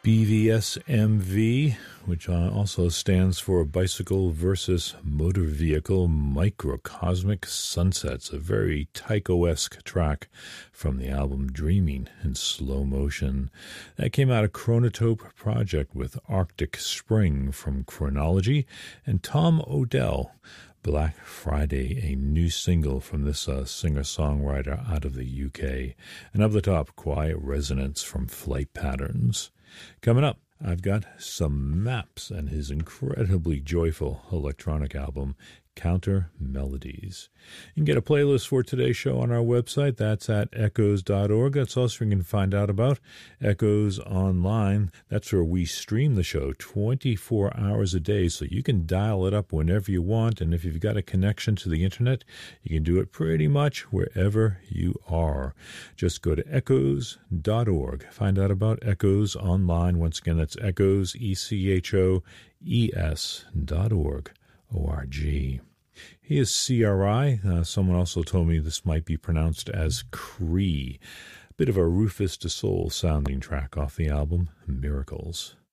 BVSMV, which also stands for Bicycle versus Motor Vehicle Microcosmic Sunsets, a very Tycho-esque track from the album Dreaming in Slow Motion. That came out of Chronotope Project with Arctic Spring from Chronology, and Tom Odell, Black Friday, a new single from this singer-songwriter out of the UK. And up the top, Quiet Resonance from Flight Patterns. Coming up, I've got some Maps and his incredibly joyful electronic album, Counter Melodies. You can get a playlist for today's show on our website. That's at echoes.org. That's also where you can find out about Echoes Online. That's where we stream the show 24 hours a day, so you can dial it up whenever you want. And if you've got a connection to the internet, you can do it pretty much wherever you are. Just go to echoes.org. Find out about Echoes Online. Once again, that's echoes, ECHOES.org. O-R-G. He is CRI. Someone also told me this might be pronounced as Cree. Bit of a Rufus Du Sol sounding track off the album Miracles.